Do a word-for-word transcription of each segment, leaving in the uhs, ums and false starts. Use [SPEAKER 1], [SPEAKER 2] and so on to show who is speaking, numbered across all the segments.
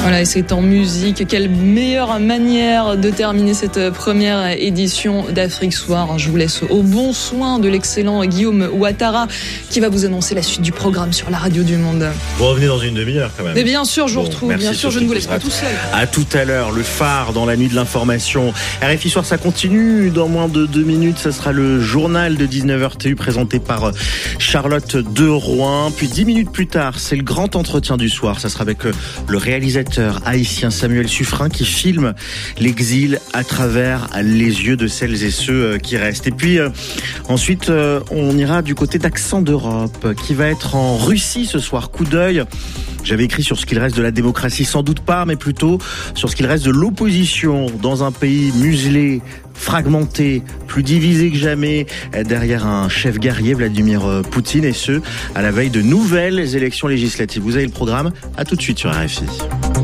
[SPEAKER 1] Voilà, et c'est en musique. Quelle meilleure manière de terminer cette première édition d'Afrique Soir. Je vous laisse au bon soin de l'excellent Guillaume Ouattara qui va vous annoncer la suite du programme sur la radio du Monde.
[SPEAKER 2] Vous revenez dans une demi-heure quand même.
[SPEAKER 1] Mais bien sûr, je vous
[SPEAKER 2] bon,
[SPEAKER 1] retrouve. Bien sûr, je ne vous laisse pas tout seul.
[SPEAKER 2] À tout à l'heure, le phare dans la nuit de l'information. R F I Soir, ça continue. Dans moins de deux minutes, ça sera le journal de dix-neuf heures T U présenté par Charlotte de Rouen. Puis dix minutes plus tard, c'est le grand entretien du soir. Ça sera avec le réalisateur haïtien Samuel Suffren qui filme l'exil à travers les yeux de celles et ceux qui restent. Et puis euh, ensuite, euh, on ira du côté d'Accent d'Europe qui va être en Russie ce soir. Coup d'œil. J'avais écrit sur ce qu'il reste de la démocratie, sans doute pas, mais plutôt sur ce qu'il reste de l'opposition dans un pays muselé, fragmenté, plus divisé que jamais, derrière un chef guerrier, Vladimir Poutine, et ce, à la veille de nouvelles élections législatives. Vous avez le programme, à tout de suite sur R F I.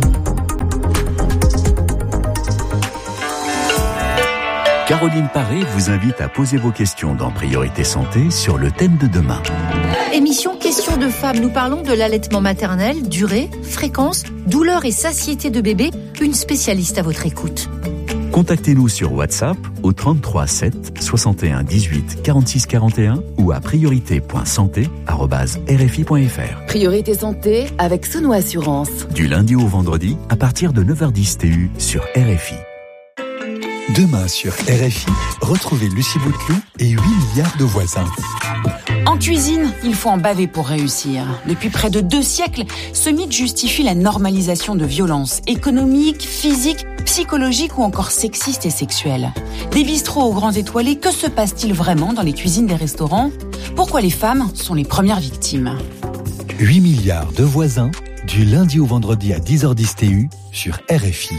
[SPEAKER 3] Caroline Paré vous invite à poser vos questions dans Priorité Santé sur le thème de demain.
[SPEAKER 4] Émission Questions de femmes. Nous parlons de l'allaitement maternel, durée, fréquence, douleur et satiété de bébé. Une spécialiste à votre écoute.
[SPEAKER 3] Contactez-nous sur WhatsApp au trente-trois sept soixante et un dix-huit quarante-six quarante et un ou à priorité point santé arobase r f i point f r.
[SPEAKER 5] Priorité Santé avec Sono Assurance.
[SPEAKER 3] Du lundi au vendredi à partir de neuf heures dix T U sur R F I.
[SPEAKER 6] Demain sur R F I, retrouvez Lucie Bouteloup et huit milliards de voisins.
[SPEAKER 7] En cuisine, il faut en baver pour réussir. Depuis près de deux siècles, ce mythe justifie la normalisation de violences économiques, physiques, psychologiques ou encore sexistes et sexuelles. Des bistrots aux grands étoilés, que se passe-t-il vraiment dans les cuisines des restaurants ? Pourquoi les femmes sont les premières victimes ?
[SPEAKER 6] huit milliards de voisins, du lundi au vendredi à dix heures dix T U sur R F I.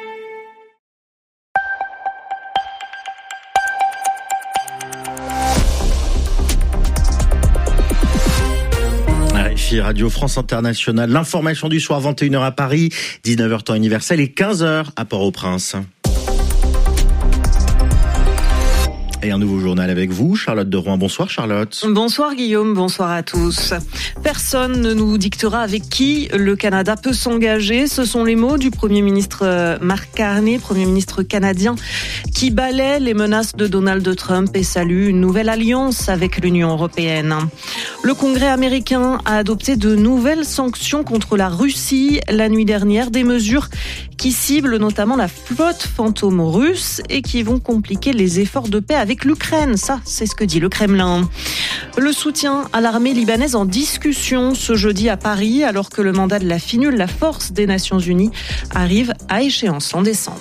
[SPEAKER 2] Radio France Internationale, l'information du soir, vingt et une heures à Paris, dix-neuf heures temps universel et quinze heures à Port-au-Prince. Et un nouveau journal avec vous, Charlotte de Rouen. Bonsoir Charlotte.
[SPEAKER 8] Bonsoir Guillaume, bonsoir à tous. Personne ne nous dictera avec qui le Canada peut s'engager. Ce sont les mots du Premier ministre Mark Carney, Premier ministre canadien, qui balaie les menaces de Donald Trump et salue une nouvelle alliance avec l'Union européenne. Le Congrès américain a adopté de nouvelles sanctions contre la Russie la nuit dernière, des mesures qui ciblent notamment la flotte fantôme russe et qui vont compliquer les efforts de paix avec l'Ukraine. Ça, c'est ce que dit le Kremlin. Le soutien à l'armée libanaise en discussion ce jeudi à Paris, alors que le mandat de la FINUL, la Force des Nations Unies, arrive à échéance en décembre.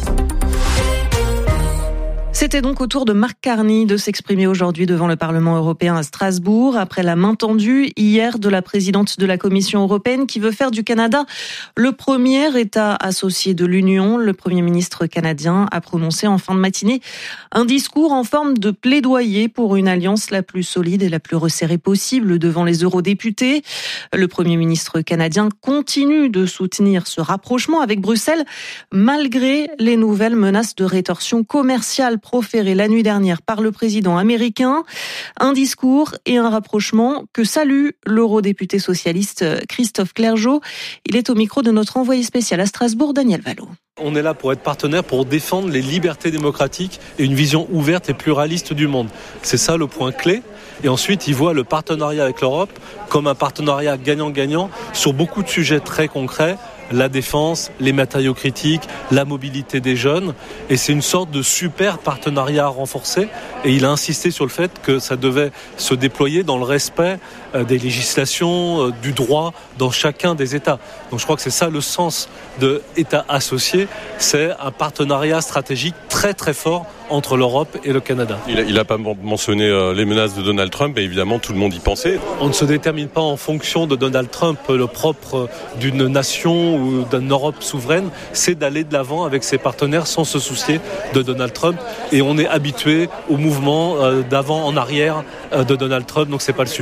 [SPEAKER 8] C'était donc au tour de Mark Carney de s'exprimer aujourd'hui devant le Parlement européen à Strasbourg, après la main tendue hier de la présidente de la Commission européenne qui veut faire du Canada le premier État associé de l'Union. Le Premier ministre canadien a prononcé en fin de matinée un discours en forme de plaidoyer pour une alliance la plus solide et la plus resserrée possible devant les eurodéputés. Le Premier ministre canadien continue de soutenir ce rapprochement avec Bruxelles, malgré les nouvelles menaces de rétorsion commerciale proféré la nuit dernière par le président américain. Un discours et un rapprochement que salue l'eurodéputé socialiste Christophe Clergeau. Il est au micro de notre envoyé spécial à Strasbourg, Daniel Vallot.
[SPEAKER 9] On est là pour être partenaire, pour défendre les libertés démocratiques et une vision ouverte et pluraliste du monde. C'est ça le point clé. Et ensuite, il voit le partenariat avec l'Europe comme un partenariat gagnant-gagnant sur beaucoup de sujets très concrets. La défense, les matériaux critiques, la mobilité des jeunes. Et c'est une sorte de super partenariat renforcé. Et il a insisté sur le fait que ça devait se déployer dans le respect des législations, du droit dans chacun des États. Donc je crois que c'est ça le sens de État associé. C'est un partenariat stratégique très très fort entre l'Europe et le Canada.
[SPEAKER 10] Il n'a pas mentionné euh, les menaces de Donald Trump, et évidemment tout le monde y pensait.
[SPEAKER 9] On ne se détermine pas en fonction de Donald Trump. Le propre d'une nation ou d'une Europe souveraine, c'est d'aller de l'avant avec ses partenaires sans se soucier de Donald Trump. Et on est habitué au mouvement euh, d'avant en arrière euh, de Donald Trump, donc c'est pas le sujet.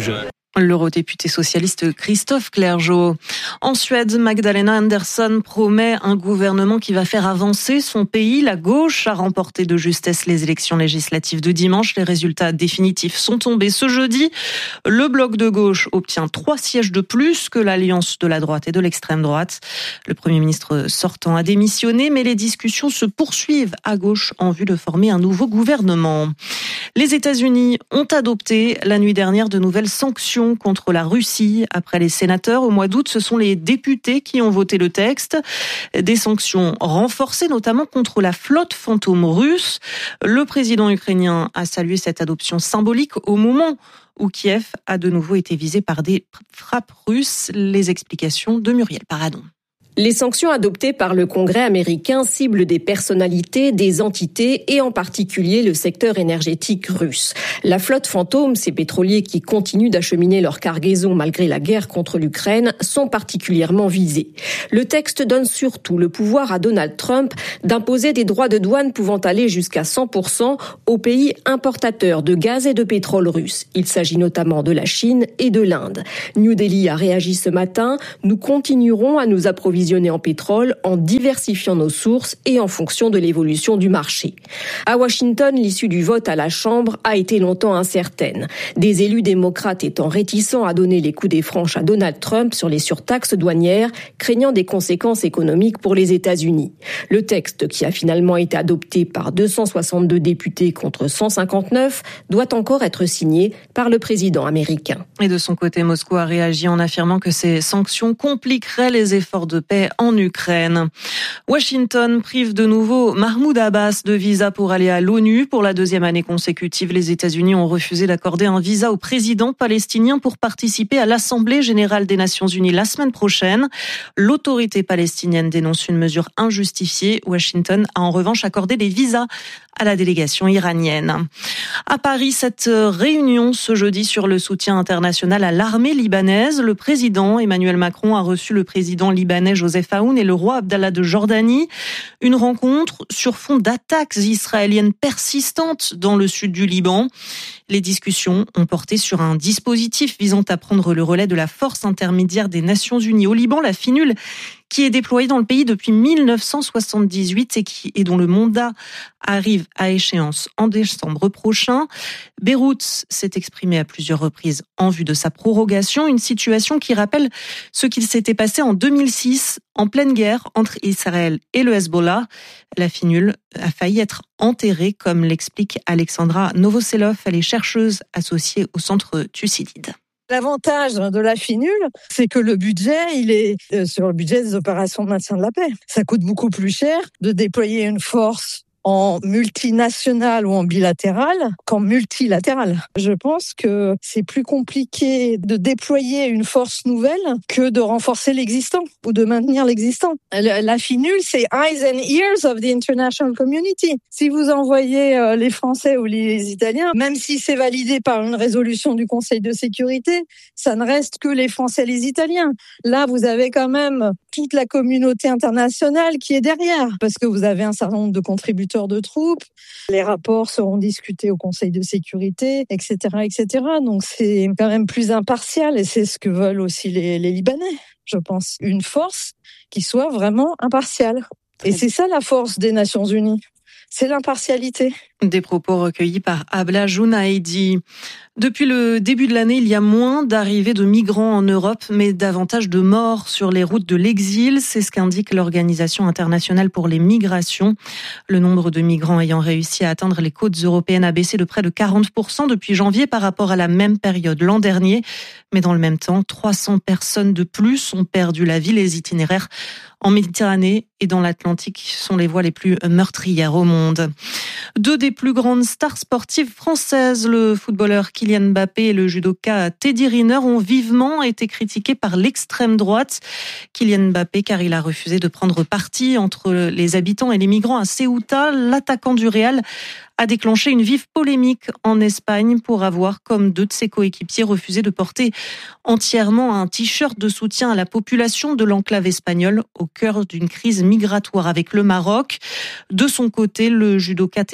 [SPEAKER 8] L'eurodéputé socialiste Christophe Clergeau. En Suède, Magdalena Andersson promet un gouvernement qui va faire avancer son pays. La gauche a remporté de justesse les élections législatives de dimanche. Les résultats définitifs sont tombés ce jeudi. Le bloc de gauche obtient trois sièges de plus que l'alliance de la droite et de l'extrême droite. Le Premier ministre sortant a démissionné, mais les discussions se poursuivent à gauche en vue de former un nouveau gouvernement. Les États-Unis ont adopté la nuit dernière de nouvelles sanctions contre la Russie. Après les sénateurs, au mois d'août, ce sont les députés qui ont voté le texte. Des sanctions renforcées, notamment contre la flotte fantôme russe. Le président ukrainien a salué cette adoption symbolique au moment où Kiev a de nouveau été visé par des frappes russes. Les explications de Muriel Paradon.
[SPEAKER 11] Les sanctions adoptées par le Congrès américain ciblent des personnalités, des entités et en particulier le secteur énergétique russe. La flotte fantôme, ces pétroliers qui continuent d'acheminer leur cargaison malgré la guerre contre l'Ukraine, sont particulièrement visés. Le texte donne surtout le pouvoir à Donald Trump d'imposer des droits de douane pouvant aller jusqu'à cent pour cent aux pays importateurs de gaz et de pétrole russe. Il s'agit notamment de la Chine et de l'Inde. New Delhi a réagi ce matin. Nous continuerons à nous approvisionner en pétrole en diversifiant nos sources et en fonction de l'évolution du marché. À Washington, l'issue du vote à la Chambre a été longtemps incertaine. Des élus démocrates étant réticents à donner les coups des franches à Donald Trump sur les surtaxes douanières, craignant des conséquences économiques pour les États-Unis. Le texte, qui a finalement été adopté par deux cent soixante-deux députés contre cent cinquante-neuf, doit encore être signé par le président américain.
[SPEAKER 8] Et de son côté, Moscou a réagi en affirmant que ces sanctions compliqueraient les efforts de paix en Ukraine. Washington prive de nouveau Mahmoud Abbas de visa pour aller à l'ONU. Pour la deuxième année consécutive, les États-Unis ont refusé d'accorder un visa au président palestinien pour participer à l'Assemblée générale des Nations unies la semaine prochaine. L'autorité palestinienne dénonce une mesure injustifiée. Washington a en revanche accordé des visas à la délégation iranienne. À Paris, cette réunion ce jeudi sur le soutien international à l'armée libanaise. Le président Emmanuel Macron a reçu le président libanais Joseph Aoun et le roi Abdallah de Jordanie. Une rencontre sur fond d'attaques israéliennes persistantes dans le sud du Liban. Les discussions ont porté sur un dispositif visant à prendre le relais de la force intermédiaire des Nations Unies au Liban, la FINUL, qui est déployée dans le pays depuis mille neuf cent soixante-dix-huit et, qui, et dont le mandat arrive à échéance en décembre prochain. Beyrouth s'est exprimé à plusieurs reprises en vue de sa prorogation, une situation qui rappelle ce qu'il s'était passé en deux mille six, en pleine guerre entre Israël et le Hezbollah. La FINUL a failli être enterrée, comme l'explique Alexandra Novoselov, elle est chercheuse associée au centre Thucydide.
[SPEAKER 12] L'avantage de la FINUL, c'est que le budget, il est sur le budget des opérations de maintien de la paix. Ça coûte beaucoup plus cher de déployer une force en multinational ou en bilatéral qu'en multilatéral. Je pense que c'est plus compliqué de déployer une force nouvelle que de renforcer l'existant ou de maintenir l'existant. La FINUL, c'est eyes and ears of the international community. Si vous envoyez les Français ou les Italiens, même si c'est validé par une résolution du Conseil de sécurité, ça ne reste que les Français et les Italiens. Là, vous avez quand même toute la communauté internationale qui est derrière, parce que vous avez un certain nombre de contributeurs de troupes, les rapports seront discutés au Conseil de sécurité, et cetera, et cetera. Donc c'est quand même plus impartial et c'est ce que veulent aussi les, les Libanais, je pense. Une force qui soit vraiment impartiale. Et c'est ça la force des Nations Unies. C'est l'impartialité.
[SPEAKER 8] Des propos recueillis par Abla Jounaidi. Depuis le début de l'année, il y a moins d'arrivées de migrants en Europe, mais davantage de morts sur les routes de l'exil. C'est ce qu'indique l'Organisation internationale pour les migrations. Le nombre de migrants ayant réussi à atteindre les côtes européennes a baissé de près de quarante pour cent depuis janvier par rapport à la même période l'an dernier. Mais dans le même temps, trois cents personnes de plus ont perdu la vie. Les itinéraires en Méditerranée et dans l'Atlantique sont les voies les plus meurtrières au monde. Deux des plus grandes stars sportives françaises, le footballeur Kylian Mbappé et le judoka Teddy Riner, ont vivement été critiqués par l'extrême droite. Kylian Mbappé, car il a refusé de prendre parti entre les habitants et les migrants à Ceuta. L'attaquant du Real a déclenché une vive polémique en Espagne pour avoir, comme deux de ses coéquipiers, refusé de porter entièrement un t-shirt de soutien à la population de l'enclave espagnole au cœur d'une crise migratoire avec le Maroc. De son côté, le judoka Teddy Riner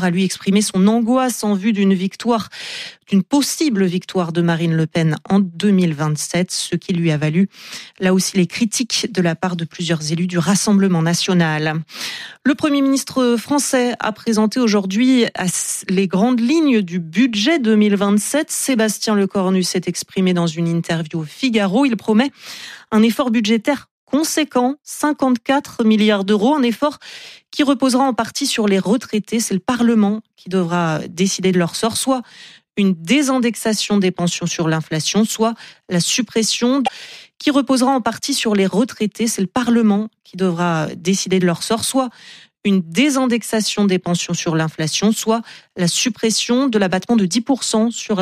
[SPEAKER 8] a lui exprimé son angoisse en vue d'une victoire, d'une possible victoire de Marine Le Pen en deux mille vingt-sept, ce qui lui a valu là aussi les critiques de la part de plusieurs élus du Rassemblement national. Le Premier ministre français a présenté aujourd'hui les grandes lignes du budget deux mille vingt-sept. Sébastien Lecornu s'est exprimé dans une interview au Figaro. Il promet un effort budgétaire conséquent, cinquante-quatre milliards d'euros, un effort qui reposera en partie sur les retraités. C'est le Parlement qui devra décider de leur sort, soit une désindexation des pensions sur l'inflation, soit la suppression qui reposera en partie sur les retraités. C'est le Parlement qui devra décider de leur sort, soit une désindexation des pensions sur l'inflation, soit la suppression de l'abattement de dix pour cent sur